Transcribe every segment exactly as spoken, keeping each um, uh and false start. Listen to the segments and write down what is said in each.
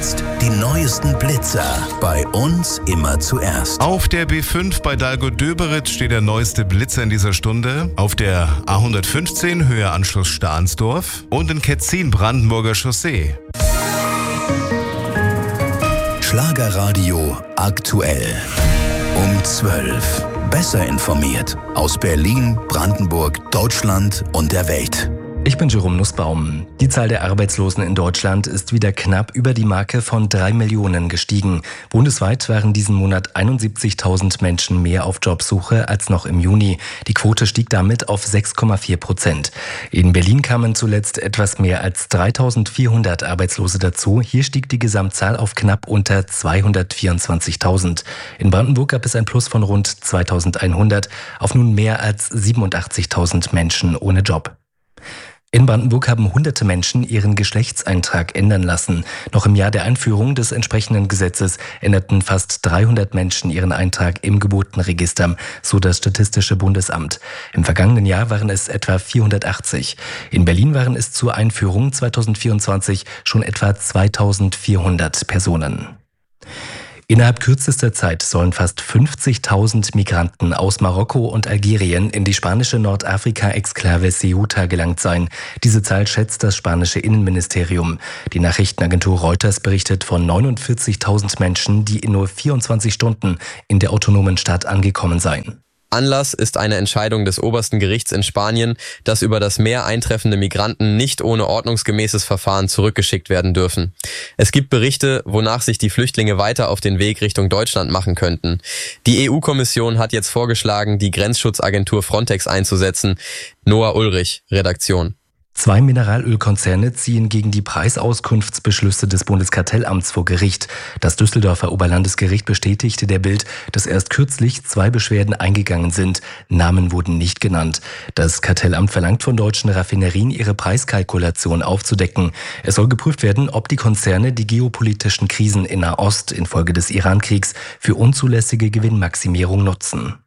Jetzt die neuesten Blitzer. Bei uns immer zuerst. Auf der B fünf bei Dalgo-Döberitz steht der neueste Blitzer in dieser Stunde. Auf der A hundertfünfzehn Höhe Anschluss Stahnsdorf. Und in Ketzin Brandenburger Chaussee. Schlagerradio aktuell. Um zwölf. Besser informiert. Aus Berlin, Brandenburg, Deutschland und der Welt. Ich bin Jerome Nussbaum. Die Zahl der Arbeitslosen in Deutschland ist wieder knapp über die Marke von drei Millionen gestiegen. Bundesweit waren diesen Monat einundsiebzigtausend Menschen mehr auf Jobsuche als noch im Juni. Die Quote stieg damit auf sechs Komma vier Prozent. In Berlin kamen zuletzt etwas mehr als dreitausendvierhundert Arbeitslose dazu. Hier stieg die Gesamtzahl auf knapp unter zweihundertvierundzwanzigtausend. In Brandenburg gab es ein Plus von rund zweitausendeinhundert auf nun mehr als siebenundachtzigtausend Menschen ohne Job. In Brandenburg haben hunderte Menschen ihren Geschlechtseintrag ändern lassen. Noch im Jahr der Einführung des entsprechenden Gesetzes änderten fast dreihundert Menschen ihren Eintrag im Geburtenregister, so das Statistische Bundesamt. Im vergangenen Jahr waren es etwa vierhundertachtzig. In Berlin waren es zur Einführung zweitausendvierundzwanzig schon etwa zweitausendvierhundert Personen. Innerhalb kürzester Zeit sollen fast fünfzigtausend Migranten aus Marokko und Algerien in die spanische Nordafrika-Exklave Ceuta gelangt sein. Diese Zahl schätzt das spanische Innenministerium. Die Nachrichtenagentur Reuters berichtet von neunundvierzigtausend Menschen, die in nur vierundzwanzig Stunden in der autonomen Stadt angekommen seien. Anlass ist eine Entscheidung des obersten Gerichts in Spanien, dass über das Meer eintreffende Migranten nicht ohne ordnungsgemäßes Verfahren zurückgeschickt werden dürfen. Es gibt Berichte, wonach sich die Flüchtlinge weiter auf den Weg Richtung Deutschland machen könnten. Die E U-Kommission hat jetzt vorgeschlagen, die Grenzschutzagentur Frontex einzusetzen. Noah Ulrich, Redaktion. Zwei Mineralölkonzerne ziehen gegen die Preisauskunftsbeschlüsse des Bundeskartellamts vor Gericht. Das Düsseldorfer Oberlandesgericht bestätigte der Bild, dass erst kürzlich zwei Beschwerden eingegangen sind. Namen wurden nicht genannt. Das Kartellamt verlangt von deutschen Raffinerien, ihre Preiskalkulation aufzudecken. Es soll geprüft werden, ob die Konzerne die geopolitischen Krisen in Nahost infolge des Irankriegs für unzulässige Gewinnmaximierung nutzen.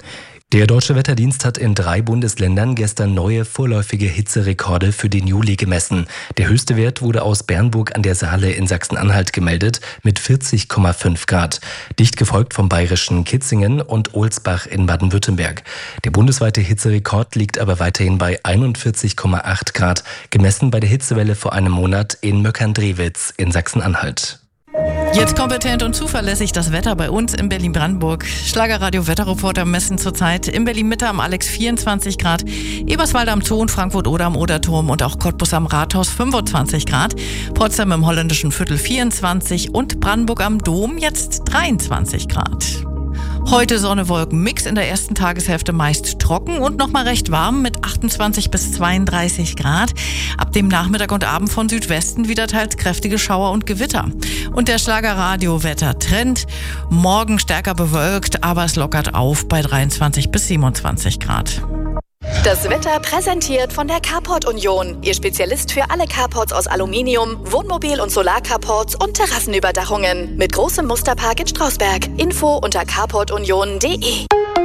Der Deutsche Wetterdienst hat in drei Bundesländern gestern neue vorläufige Hitzerekorde für den Juli gemessen. Der höchste Wert wurde aus Bernburg an der Saale in Sachsen-Anhalt gemeldet mit vierzig Komma fünf Grad. Dicht gefolgt vom bayerischen Kitzingen und Ohlsbach in Baden-Württemberg. Der bundesweite Hitzerekord liegt aber weiterhin bei einundvierzig Komma acht Grad, gemessen bei der Hitzewelle vor einem Monat in Möckern-Drewitz in Sachsen-Anhalt. Jetzt kompetent und zuverlässig das Wetter bei uns in Berlin-Brandenburg. Schlagerradio Wetterreporter messen zurzeit in Berlin-Mitte am Alex vierundzwanzig Grad, Eberswalde am Zoo, Frankfurt-Oder am Oderturm und auch Cottbus am Rathaus fünfundzwanzig Grad, Potsdam im holländischen Viertel vierundzwanzig und Brandenburg am Dom jetzt dreiundzwanzig Grad. Heute Sonne, Wolken, Mix in der ersten Tageshälfte meist trocken und nochmal recht warm mit achtundzwanzig bis zweiunddreißig Grad. Ab dem Nachmittag und Abend von Südwesten wieder teils kräftige Schauer und Gewitter. Und der Schlagerradio-Wetter-Trend. Morgen stärker bewölkt, aber es lockert auf bei dreiundzwanzig bis siebenundzwanzig Grad. Das Wetter präsentiert von der Carport Union. Ihr Spezialist für alle Carports aus Aluminium, Wohnmobil- und Solarcarports und Terrassenüberdachungen. Mit großem Musterpark in Strausberg. Info unter carport union punkt de.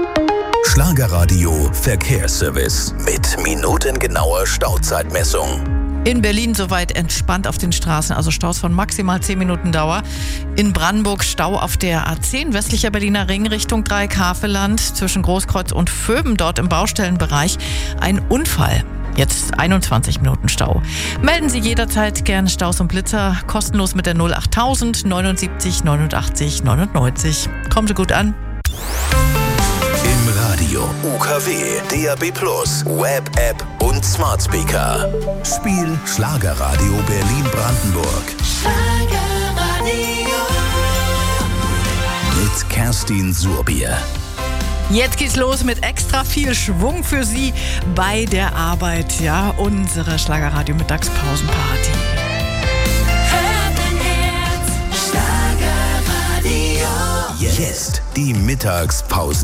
Schlagerradio Verkehrsservice mit minutengenauer Stauzeitmessung. In Berlin soweit entspannt auf den Straßen, also Staus von maximal zehn Minuten Dauer. In Brandenburg Stau auf der A zehn, westlicher Berliner Ring Richtung Dreieck-Havelland, zwischen Großkreuz und Vöben, dort im Baustellenbereich. Ein Unfall. Jetzt einundzwanzig Minuten Stau. Melden Sie jederzeit gerne Staus und Blitzer, kostenlos mit der null achttausend neunundsiebzig neunundachtzig neunundneunzig. Kommen Sie gut an. Im Radio, U K W, D A B plus, Web-App und Smart Speaker. Spiel Schlagerradio Berlin-Brandenburg. Schlagerradio. Mit Kerstin Surbier. Jetzt geht's los mit extra viel Schwung für Sie bei der Arbeit. Ja, unsere Schlagerradio Mittagspausenparty. Jetzt die Mittagspause.